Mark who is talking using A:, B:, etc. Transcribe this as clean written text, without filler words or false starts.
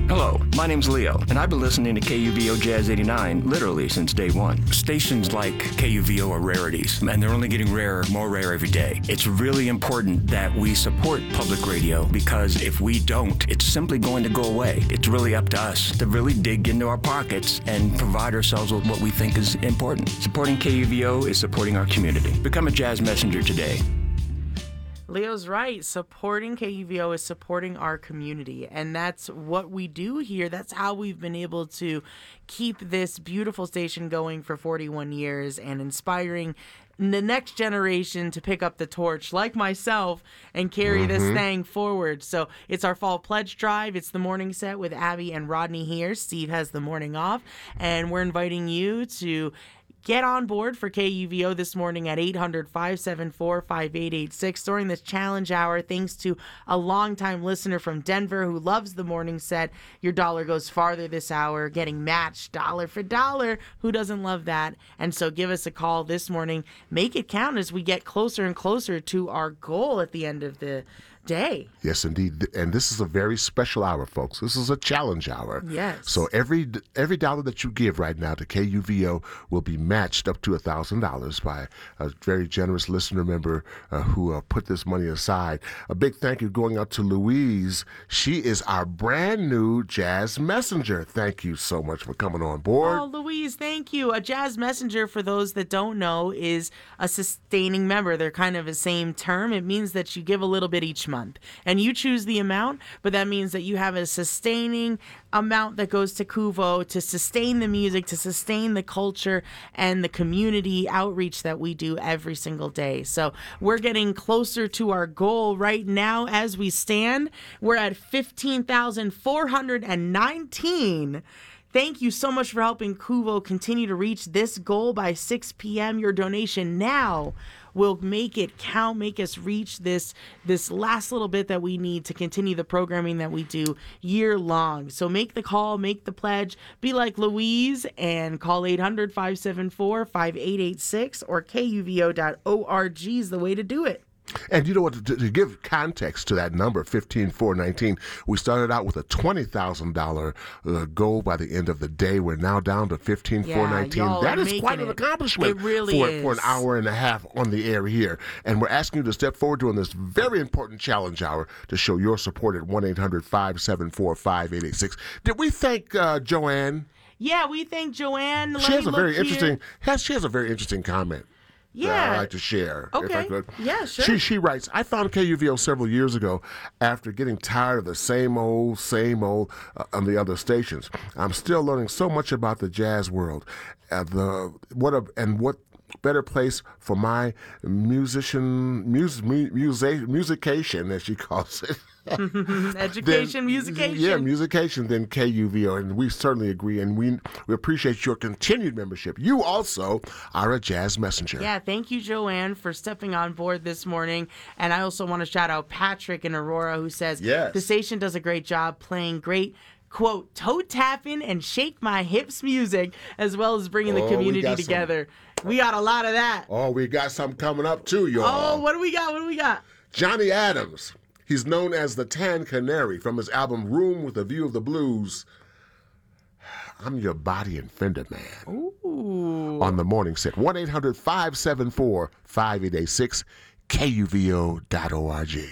A: Hello, my name's Leo, and I've been listening to KUVO Jazz 89 literally since day one. Stations like KUVO are rarities, and they're only getting rarer, more rare every day. It's really important that we support public radio because if we don't, it's simply going to go away. It's really up to us to really dig into our pockets and provide ourselves with what we think is important. Supporting KUVO is supporting our community. Become a Jazz Messenger today.
B: Leo's right. Supporting KUVO is supporting our community, and that's what we do here. That's how we've been able to keep this beautiful station going for 41 years and inspiring the next generation to pick up the torch, like myself, and carry this thing forward. So it's our fall pledge drive. It's the morning set with Abby and Rodney here. Steve has the morning off, and we're inviting you to get on board for KUVO this morning at 800-574-5886 during this challenge hour. Thanks to a longtime listener from Denver who loves the morning set. Your dollar goes farther this hour, getting matched dollar for dollar. Who doesn't love that? And so give us a call this morning. Make it count as we get closer and closer to our goal at the end of the day.
C: Yes, indeed. And this is a very special hour, folks. This is a challenge hour.
B: Yes.
C: So every dollar that you give right now to KUVO will be matched up to $1,000 by a very generous listener member who put this money aside. A big thank you going out to Louise. She is our brand new Jazz Messenger. Thank you so much for coming on board.
B: Oh, Louise, thank you. A Jazz Messenger, for those that don't know, is a sustaining member. They're kind of the same term. It means that you give a little bit each month. And you choose the amount, but that means that you have a sustaining amount that goes to KUVO to sustain the music, to sustain the culture and the community outreach that we do every single day. So we're getting closer to our goal right now as we stand. We're at 15,419. Thank you so much for helping KUVO continue to reach this goal by 6 p.m. Your donation now will make it count, make us reach this last little bit that we need to continue the programming that we do year long. So make the call, make the pledge, be like Louise, and call 800-574-5886 or KUVO.org is the way to do it.
C: And you know what, to give context to that number, 15,419, we started out with a $20,000 goal by the end of the day. We're now down to 15,419.
B: Yeah,
C: that is quite an accomplishment.
B: It really is.
C: For an hour and a half on the air here. And we're asking you to step forward during this very important challenge hour to show your support at 1-800-574-5886. Did we thank Joanne?
B: Yeah, we thank Joanne.
C: She has a very interesting comment.
B: Yeah.
C: I'd like to share.
B: Okay.
C: If I could.
B: Yeah, sure.
C: She writes, I found KUVO several years ago after getting tired of the same old on the other stations. I'm still learning so much about the jazz world. What better place for my musicication, as she calls it.
B: Musication.
C: Yeah, musication than KUVO, and we certainly agree, and we appreciate your continued membership. You also are a Jazz Messenger.
B: Yeah, thank you, Joanne, for stepping on board this morning, and I also want to shout out Patrick in Aurora, who says,
C: yes,
B: the station does a great job playing great, quote, toe-tapping and shake my hips music, as well as bringing the community together. We got a lot of that.
C: Oh, we got something coming up, too, y'all.
B: Oh, what do we got?
C: Johnny Adams. He's known as the Tan Canary from his album Room with a View of the Blues. I'm your body and fender man.
B: Ooh.
C: On the morning set. 1-800-574-5886, KUVO.org.